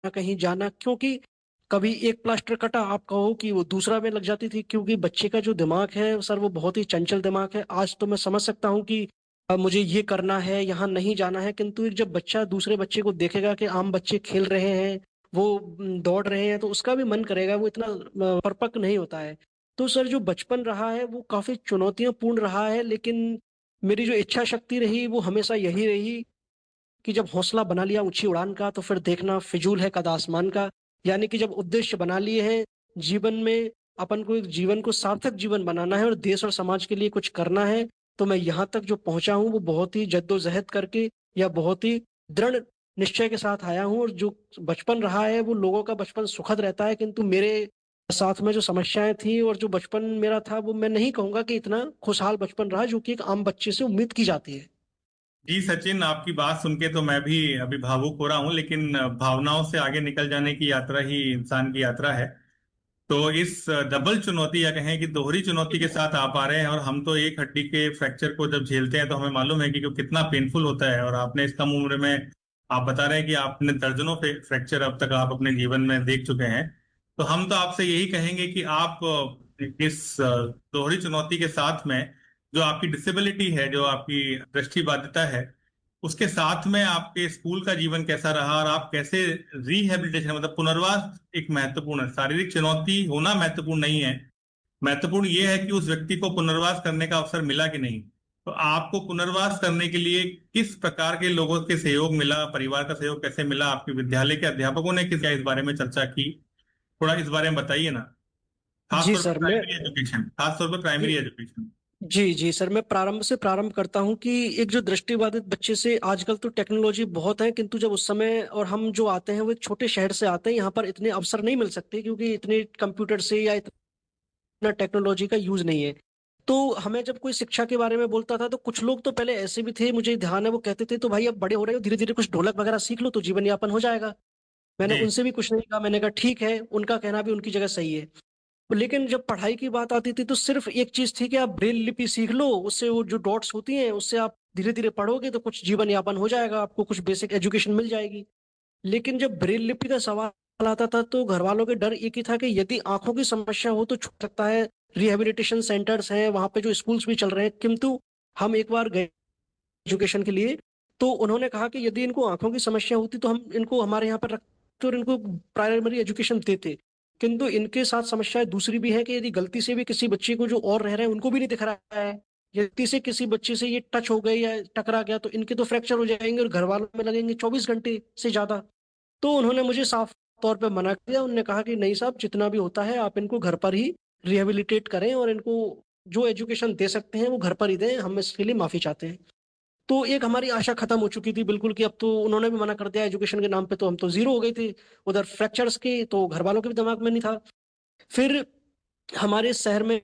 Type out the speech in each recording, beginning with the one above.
कहीं जाना, क्योंकि कभी एक प्लास्टर कटा, आप कहो कि वो दूसरा में लग जाती थी, क्योंकि बच्चे का जो दिमाग है सर वो बहुत ही चंचल दिमाग है। आज तो मैं समझ सकता हूँ कि मुझे ये करना है, यहाँ नहीं जाना है, किंतु एक जब बच्चा दूसरे बच्चे को देखेगा कि आम बच्चे खेल रहे हैं, वो दौड़ रहे हैं, तो उसका भी मन करेगा। वो इतना परिपक्व नहीं होता है। तो सर जो बचपन रहा है वो काफी चुनौतियां पूर्ण रहा है, लेकिन मेरी जो इच्छा शक्ति रही वो हमेशा यही रही कि जब हौसला बना लिया ऊंची उड़ान का, तो फिर देखना फिजूल है कद आसमान का। यानी कि जब उद्देश्य बना लिए हैं जीवन में, अपन को एक जीवन को सार्थक जीवन बनाना है और देश और समाज के लिए कुछ करना है, तो मैं यहाँ तक जो पहुंचा हूँ वो बहुत ही जद्दोजहद करके या बहुत ही दृढ़ निश्चय के साथ आया हूँ। और जो बचपन रहा है वो लोगों का बचपन सुखद रहता है, किंतु मेरे साथ में जो समस्याएं थी और जो बचपन मेरा था, वो मैं नहीं कहूंगा कि इतना खुशहाल बचपन रहा जो कि एक आम बच्चे से उम्मीद की जाती है। जी सचिन, आपकी बात सुन के तो मैं भी अभी भावुक हो रहा हूँ, लेकिन भावनाओं से आगे निकल जाने की यात्रा ही इंसान की यात्रा है। तो इस डबल चुनौती या कहें कि दोहरी चुनौती के साथ आप आ रहे हैं, और हम तो एक हड्डी के फ्रैक्चर को जब झेलते हैं तो हमें मालूम है कि कितना पेनफुल होता है। और आपने इस कम उम्र में, आप बता रहे हैं कि आपने दर्जनों फ्रैक्चर अब तक आप अपने जीवन में देख चुके हैं। तो हम तो आपसे यही कहेंगे कि आप इस दोहरी चुनौती के साथ में, जो आपकी डिसेबिलिटी है, जो आपकी दृष्टि बाधिता है, उसके साथ में आपके स्कूल का जीवन कैसा रहा, और आप कैसे रिहेबिलिटेशन, मतलब पुनर्वास एक महत्वपूर्ण है, शारीरिक चुनौती होना महत्वपूर्ण नहीं है। महत्वपूर्ण ये है कि उस व्यक्ति को पुनर्वास करने का अवसर मिला कि नहीं। तो आपको पुनर्वास करने के लिए किस प्रकार के लोगों के सहयोग मिला, परिवार का सहयोग कैसे मिला, आपके विद्यालय के अध्यापकों ने किस क्या इस बारे में चर्चा की, थोड़ा इस बारे में बताइए ना। जी खासतौर पर सर मैं प्राइमरी एजुकेशन, खासतौर पर प्राइमरी एजुकेशन। जी जी सर, मैं प्रारंभ से प्रारंभ करता हूं कि एक जो दृष्टिबाधित बच्चे से, आजकल तो टेक्नोलॉजी बहुत है, किंतु जब उस समय और हम जो आते हैं वो एक छोटे शहर से आते हैं, यहाँ पर इतने अवसर नहीं मिल सकते क्योंकि इतने कंप्यूटर से या इतना टेक्नोलॉजी का यूज नहीं है। तो हमें जब कोई शिक्षा के बारे में बोलता था तो कुछ लोग तो पहले ऐसे भी थे, मुझे ध्यान है, वो कहते थे तो भाई अब बड़े हो रहे हो, धीरे धीरे कुछ ढोलक वगैरह सीख लो तो जीवन यापन हो जाएगा। मैंने जी। उनसे भी कुछ नहीं कहा, मैंने कहा ठीक है, उनका कहना भी उनकी जगह सही है। लेकिन जब पढ़ाई की बात आती थी तो सिर्फ एक चीज थी कि आप ब्रेल लिपि सीख लो, उससे वो जो डॉट्स होती हैं उससे आप धीरे धीरे पढ़ोगे तो कुछ जीवन यापन हो जाएगा, आपको कुछ बेसिक एजुकेशन मिल जाएगी। लेकिन जब ब्रेल लिपि का सवाल आता था तो घर वालों के डर एक ही था कि यदि आंखों की समस्या हो तो छूट सकता है, रिहेबिलिटेशन सेंटर्स हैं वहां पे, जो स्कूल्स भी चल रहे हैं। किंतु हम एक बार गए एजुकेशन के लिए, तो उन्होंने कहा कि यदि इनको आंखों की समस्या होती तो हम इनको हमारे यहाँ पर रखते और इनको प्राइमरी एजुकेशन देते। किंतु इनके साथ समस्याएं दूसरी भी है कि यदि गलती से भी किसी बच्चे को जो और रह रहे हैं उनको भी नहीं दिख रहा है, गलती से किसी बच्चे से ये टच हो गए या टकरा गया तो इनके तो फ्रैक्चर हो जाएंगे और घर वालों में लगेंगे 24 घंटे से ज्यादा। तो उन्होंने मुझे साफ तौर पे मना किया, उन्होंने कहा कि नहीं साहब, जितना भी होता है आप इनको घर पर ही रिहेबिलिटेट करें और इनको जो एजुकेशन दे सकते हैं वो घर पर ही दें, हम इसके लिए माफी चाहते हैं। तो एक हमारी आशा खत्म हो चुकी थी बिल्कुल कि अब तो उन्होंने भी मना कर दिया एजुकेशन के नाम पे, तो हम तो जीरो हो गए थे। उधर फ्रैक्चर्स के तो घर वालों के भी दिमाग में नहीं था। फिर हमारे शहर में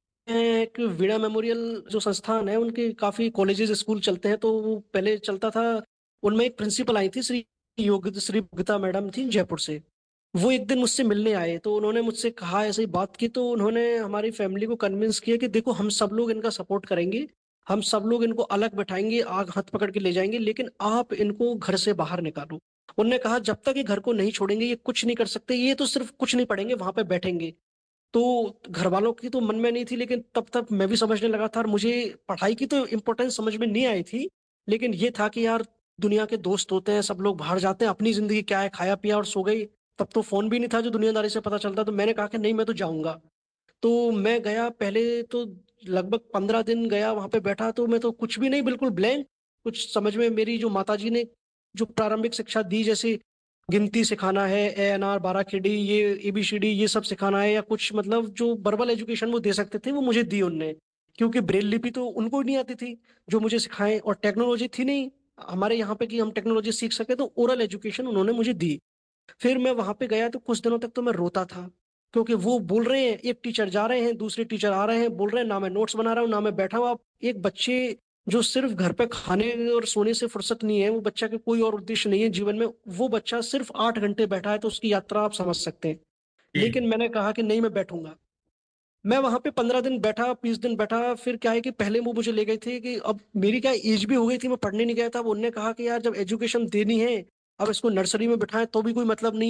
एक वीणा मेमोरियल जो संस्थान है, उनके काफी कॉलेजेस स्कूल चलते हैं, तो वो पहले चलता था। उनमें एक प्रिंसिपल आई थी, श्री योगिता मैडम थी जयपुर से। वो एक दिन मुझसे मिलने आए तो उन्होंने मुझसे कहा, ऐसे ही बात की, तो उन्होंने हमारी फैमिली को कन्विंस किया कि देखो हम सब लोग इनका सपोर्ट करेंगे, हम सब लोग इनको अलग बैठाएंगे, आग हाथ पकड़ के ले जाएंगे, लेकिन आप इनको घर से बाहर निकालो। उनने कहा जब तक ये घर को नहीं छोड़ेंगे ये कुछ नहीं कर सकते, ये तो सिर्फ कुछ नहीं पढ़ेंगे, वहां पे बैठेंगे। तो घर वालों की तो मन में नहीं थी, लेकिन तब तक मैं भी समझने लगा था, और मुझे पढ़ाई की तो इम्पोर्टेंस समझ में नहीं आई थी। लेकिन ये था कि यार दुनिया के दोस्त होते हैं, सब लोग बाहर जाते हैं, अपनी जिंदगी क्या है, खाया पिया और सो गई। तब तो फोन भी नहीं था जो दुनियादारी से पता चलता, तो मैंने कहा कि नहीं मैं तो जाऊंगा। तो मैं गया पहले तो, लगभग 15 दिन गया वहां पे बैठा, तो मैं तो कुछ भी नहीं, बिल्कुल ब्लैंक। कुछ समझ में, मेरी जो माताजी ने जो प्रारंभिक शिक्षा दी, जैसे गिनती सिखाना है, ए एन आर 12 की डी, ये एबीसीडी, ये सब सिखाना है, या कुछ मतलब जो वर्बल एजुकेशन वो दे सकते थे वो मुझे दी उनने, क्योंकि ब्रेल लिपि तो उनको नहीं आती थी जो मुझे सिखाएं, और टेक्नोलॉजी थी नहीं हमारे यहाँ पे कि हम टेक्नोलॉजी सीख सके, तो ओरल एजुकेशन उन्होंने मुझे दी। फिर मैं वहां पे गया तो कुछ दिनों तक तो मैं रोता था, क्योंकि वो बोल रहे हैं, एक टीचर जा रहे हैं, दूसरे टीचर आ रहे हैं, बोल रहे हैं, ना मैं नोट्स बना रहा हूँ ना मैं बैठा हूँ। आप एक बच्चे जो सिर्फ घर पे खाने और सोने से फुर्सत नहीं है, वो बच्चा के कोई और उद्देश्य नहीं है जीवन में, वो बच्चा सिर्फ 8 घंटे बैठा है, तो उसकी यात्रा आप समझ सकते हैं। जी। लेकिन मैंने कहा कि नहीं मैं बैठूंगा। मैं वहां पे 15 दिन बैठा, 20 दिन बैठा। फिर क्या है कि पहले वो मुझे ले गए थे कि अब मेरी क्या एज भी हो गई थी, मैं पढ़ने नहीं गया था। वो उनने कहा कि यार जब एजुकेशन देनी है, अब इसको नर्सरी में बिठाएं तो भी कोई मतलब नहीं